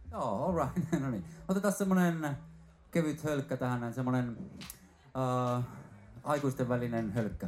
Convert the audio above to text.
Joo, alright. No niin. Otetaan semmonen kevyt hölkkä tähän näin, semmonen aikuisten välinen hölkkä.